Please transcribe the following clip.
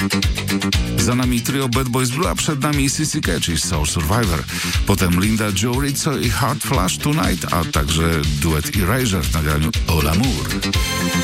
Za nami trio Bad Boys Blue, a przed nami CC Catch i Soul Survivor. Potem Linda Joe Rizzo i Hard Flash Tonight, a także duet Erasure w nagraniu All Amour.